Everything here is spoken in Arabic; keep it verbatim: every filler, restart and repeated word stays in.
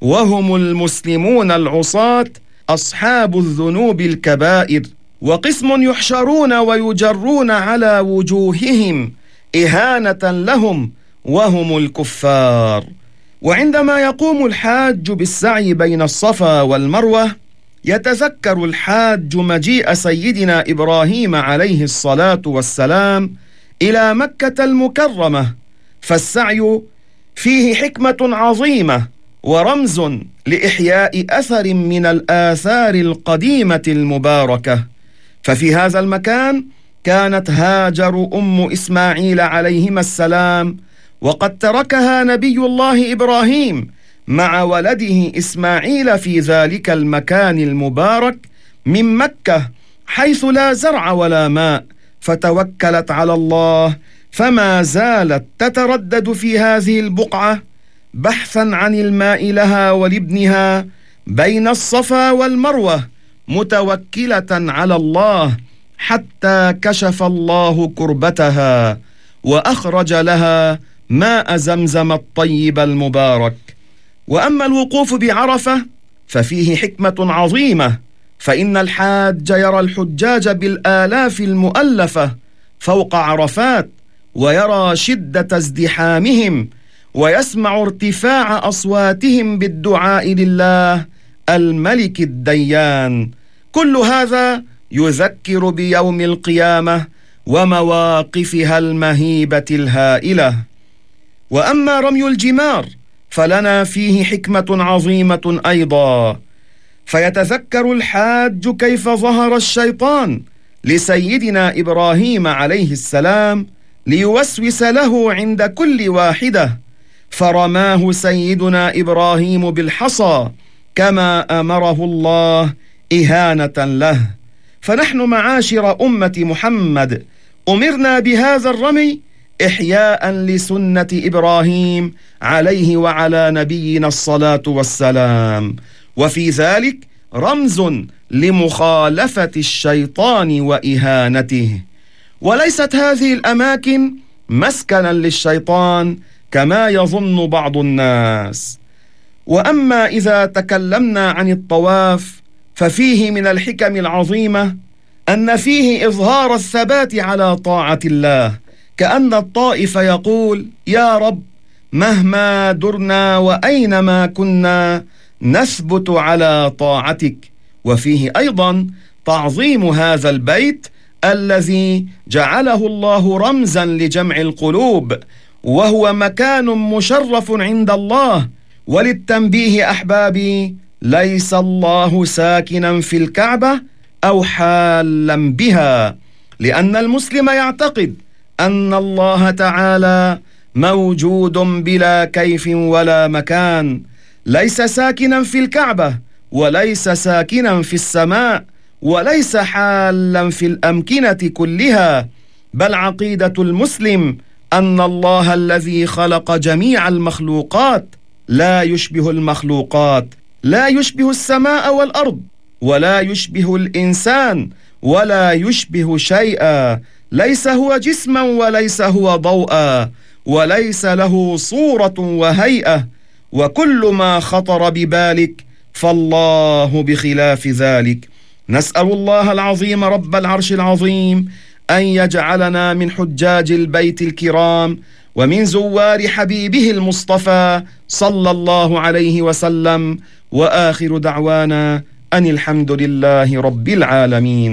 وهم المسلمون العصاة أصحاب الذنوب الكبائر، وقسم يحشرون ويجرون على وجوههم إهانة لهم وهم الكفار. وعندما يقوم الحاج بالسعي بين الصفا والمروة يتذكر الحاج مجيء سيدنا إبراهيم عليه الصلاة والسلام إلى مكة المكرمة، فالسعي فيه حكمة عظيمة ورمز لإحياء أثر من الآثار القديمة المباركة. ففي هذا المكان كانت هاجر أم إسماعيل عليهما السلام، وقد تركها نبي الله إبراهيم مع ولده إسماعيل في ذلك المكان المبارك من مكة حيث لا زرع ولا ماء، فتوكلت على الله، فما زالت تتردد في هذه البقعة بحثا عن الماء لها ولابنها بين الصفا والمروة، متوكلة على الله، حتى كشف الله كربتها وأخرج لها ماء زمزم الطيب المبارك. وأما الوقوف بعرفة ففيه حكمة عظيمة، فإن الحاج يرى الحجاج بالآلاف المؤلفة فوق عرفات، ويرى شدة ازدحامهم، ويسمع ارتفاع أصواتهم بالدعاء لله الملك الديان. كل هذا يذكر بيوم القيامة ومواقفها المهيبة الهائلة. وأما رمي الجمار فلنا فيه حكمة عظيمة أيضا، فيتذكر الحاج كيف ظهر الشيطان لسيدنا إبراهيم عليه السلام ليوسوس له عند كل واحدة، فرماه سيدنا إبراهيم بالحصى كما أمره الله إهانة له. فنحن معاشر أمة محمد أمرنا بهذا الرمي إحياء لسنة إبراهيم عليه وعلى نبينا الصلاة والسلام، وفي ذلك رمز لمخالفة الشيطان وإهانته. وليست هذه الأماكن مسكنا للشيطان كما يظن بعض الناس. وأما إذا تكلمنا عن الطواف ففيه من الحكم العظيمة أن فيه إظهار الثبات على طاعة الله، كأن الطائف يقول: يا رب مهما درنا وأينما كنا نثبت على طاعتك. وفيه أيضا تعظيم هذا البيت الذي جعله الله رمزا لجمع القلوب، وهو مكان مشرف عند الله. وللتنبيه أحبابي، ليس الله ساكنا في الكعبة أو حالا بها، لأن المسلم يعتقد أن الله تعالى موجود بلا كيف ولا مكان، ليس ساكنا في الكعبة، وليس ساكنا في السماء، وليس حالا في الأمكنة كلها، بل عقيدة المسلم أن الله الذي خلق جميع المخلوقات لا يشبه المخلوقات، لا يشبه السماء والأرض، ولا يشبه الإنسان، ولا يشبه شيئا، ليس هو جسما وليس هو ضوءا، وليس له صورة وهيئة، وكل ما خطر ببالك فالله بخلاف ذلك. نسأل الله العظيم رب العرش العظيم أن يجعلنا من حجاج البيت الكرام ومن زوار حبيبه المصطفى صلى الله عليه وسلم. وآخر دعوانا أن الحمد لله رب العالمين.